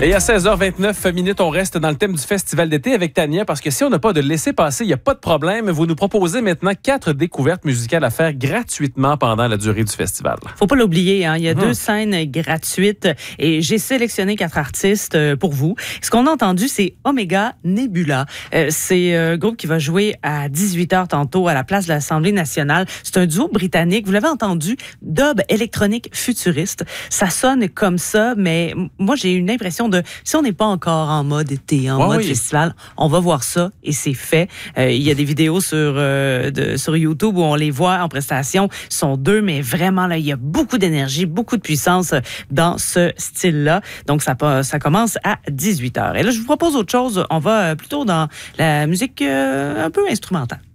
Et à 16h29 on reste dans le thème du festival d'été avec Tania, parce que si on n'a pas de laisser-passer, il n'y a pas de problème. Vous nous proposez maintenant 4 découvertes musicales à faire gratuitement pendant la durée du festival. Faut pas l'oublier, hein? Il y a 2 scènes gratuites et j'ai sélectionné 4 artistes pour vous. Ce qu'on a entendu, c'est Omega Nebula. C'est un groupe qui va jouer à 18h tantôt à la place de l'Assemblée nationale. C'est un duo britannique. Vous l'avez entendu, dub électronique futuriste. Ça sonne comme ça, mais moi, j'ai une impression de, si on n'est pas encore en mode été, en mode festival, on va voir ça et c'est fait. Il y a des vidéos sur YouTube où on les voit en prestation. Ils sont 2, mais vraiment, là, il y a beaucoup d'énergie, beaucoup de puissance dans ce style-là. Donc, ça commence à 18h. Et là, je vous propose autre chose. On va plutôt dans la musique un peu instrumentale.